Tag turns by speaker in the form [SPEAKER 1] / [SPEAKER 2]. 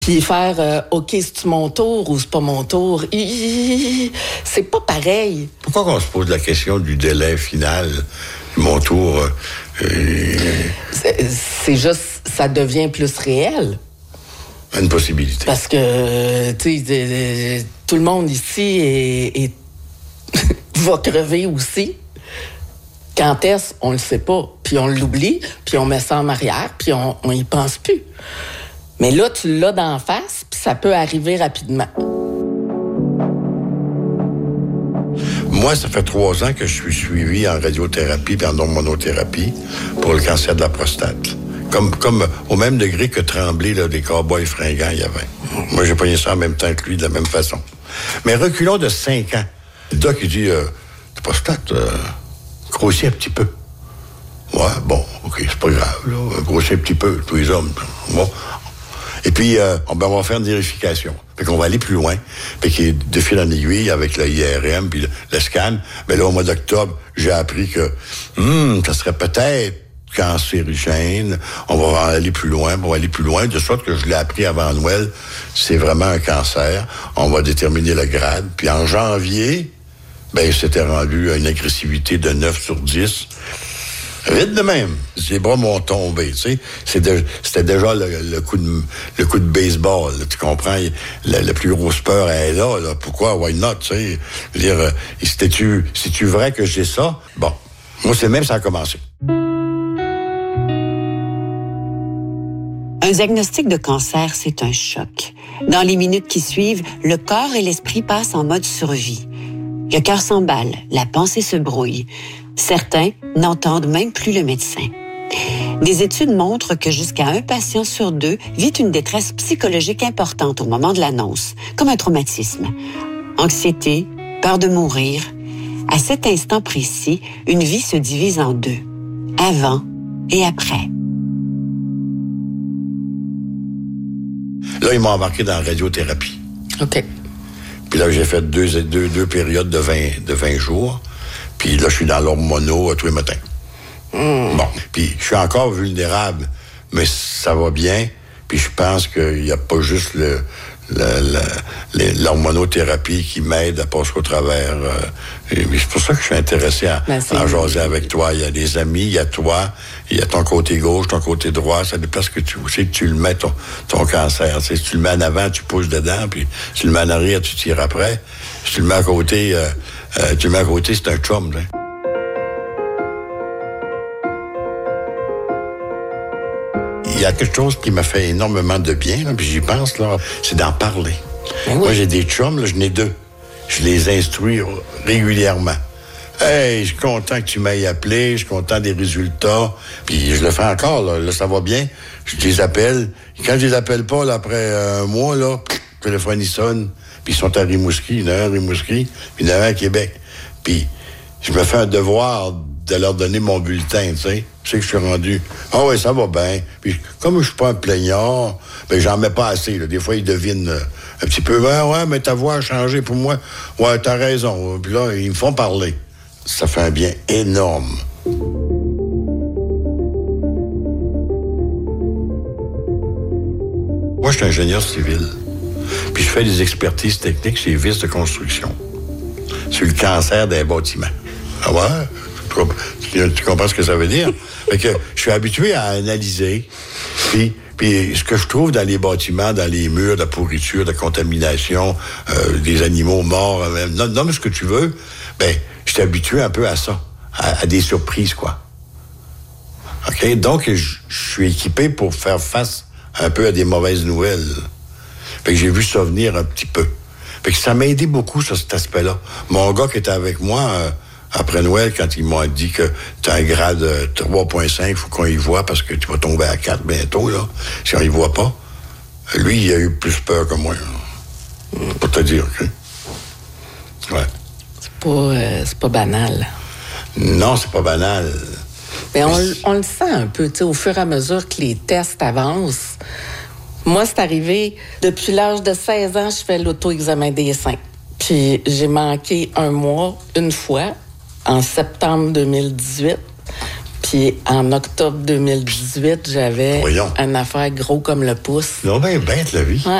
[SPEAKER 1] Puis faire OK, c'est-tu mon tour ou c'est pas mon tour? C'est pas pareil.
[SPEAKER 2] Pourquoi qu'on se pose la question du délai final, mon tour?
[SPEAKER 1] C'est juste, ça devient plus réel.
[SPEAKER 2] Une possibilité.
[SPEAKER 1] Parce que, tu sais, tout le monde ici va crever aussi. Quand est-ce, on le sait pas. Puis on l'oublie, puis on met ça en arrière, puis on y pense plus. Mais là, tu l'as d'en face, puis ça peut arriver rapidement.
[SPEAKER 2] Moi, ça fait 3 ans que je suis suivi en radiothérapie et en hormonothérapie pour le cancer de la prostate. Comme au même degré que Tremblay, là, des cow-boys fringants, il y avait. Moi, j'ai pogné ça en même temps que lui, de la même façon. Mais reculons de 5 ans. Le doc, il dit, ta prostate, grossit un petit peu. Ouais, bon, OK, c'est pas grave, là. Grossit un petit peu, tous les hommes. Bon. Et puis, on va faire une vérification. Fait qu'on va aller plus loin. Fait qu'il de fil en aiguille avec le IRM puis le scan. Mais là, au mois d'octobre, j'ai appris que ça serait peut-être cancérigène. On va aller plus loin. De sorte que je l'ai appris avant Noël. C'est vraiment un cancer. On va déterminer le grade. Puis en janvier, c'était rendu à une agressivité de 9 sur 10. Vite de même. Les bras m'ont tombé, tu sais. C'était déjà le coup de baseball, là, tu comprends? La plus grosse peur est là. Pourquoi? Why not, tu sais? Dire, c'est-tu vrai que j'ai ça? Bon. Moi, c'est même ça a commencé.
[SPEAKER 3] Un diagnostic de cancer, c'est un choc. Dans les minutes qui suivent, le corps et l'esprit passent en mode survie. Le cœur s'emballe, la pensée se brouille. Certains n'entendent même plus le médecin. Des études montrent que jusqu'à 1 patient sur 2 vit une détresse psychologique importante au moment de l'annonce, comme un traumatisme. Anxiété, peur de mourir. À cet instant précis, une vie se divise en 2, avant et après.
[SPEAKER 2] Là, ils m'ont embarqué dans la radiothérapie.
[SPEAKER 1] OK.
[SPEAKER 2] Puis là, j'ai fait deux périodes de 20 jours. Puis là, je suis dans l'hormono tous les matins. Bon, puis je suis encore vulnérable, mais ça va bien. Puis je pense qu'il n'y a pas juste l'hormonothérapie qui m'aide à passer au travers. C'est pour ça que je suis intéressé à jaser avec toi. Il y a des amis, il y a toi, il y a ton côté gauche, ton côté droit. Ça dépend ce que tu sais que tu le mets, ton cancer. Tu sais, si tu le mets en avant, tu pousses dedans, puis si tu le mets en arrière, tu tires après. Si tu le mets à côté, c'est un chum. Hein. Il y a quelque chose qui m'a fait énormément de bien, là, puis j'y pense, là, c'est d'en parler. Oui. Moi, j'ai des chums, là, j'en ai 2. Je les instruis régulièrement. Hey, je suis content que tu m'aies appelé, je suis content des résultats. Puis je le fais encore, là, ça va bien. Je les appelle. Quand je les appelle pas, là, après un mois, là, le téléphone, il sonne. Puis ils sont à Rimouski, il y en a un à Rimouski, puis il y en a un à Québec. Puis je me fais un devoir de leur donner mon bulletin, tu sais. Je sais que je suis rendu. Ah ouais, ça va bien. Puis comme je suis pas un plaignard, j'en mets pas assez. Là. Des fois, ils devinent un petit peu. Ouais, mais ta voix a changé pour moi. Ouais, t'as raison. Puis là, ils me font parler. Ça fait un bien énorme. Moi, je suis ingénieur civil. Puis je fais des expertises techniques chez Vis de construction. Sur le cancer des bâtiments. Ah ouais? Tu comprends ce que ça veut dire? Fait que je suis habitué à analyser. Puis ce que je trouve dans les bâtiments, dans les murs, de la pourriture, de la contamination, des animaux morts, nomme ce que tu veux, je suis habitué un peu à ça, à des surprises, quoi. OK? Donc, je suis équipé pour faire face un peu à des mauvaises nouvelles. Fait que j'ai vu ça venir un petit peu. Fait que ça m'a aidé beaucoup sur cet aspect-là. Mon gars qui était avec moi après Noël, quand ils m'ont dit que tu as un grade 3.5, il faut qu'on y voit parce que tu vas tomber à 4 bientôt, là, si on y voit pas. Lui, il a eu plus peur que moi. Pour te dire, OK? Ouais.
[SPEAKER 1] C'est pas banal.
[SPEAKER 2] Non, c'est pas banal.
[SPEAKER 1] Mais on le sent un peu, tu sais, au fur et à mesure que les tests avancent. Moi, c'est arrivé, depuis l'âge de 16 ans, je fais l'auto-examen des seins. Puis j'ai manqué un mois, une fois, en septembre 2018. Puis en octobre 2018, j'avais
[SPEAKER 2] Voyons.
[SPEAKER 1] une affaire gros comme le pouce.
[SPEAKER 2] Non, ben bête, la vie.
[SPEAKER 1] Ouais.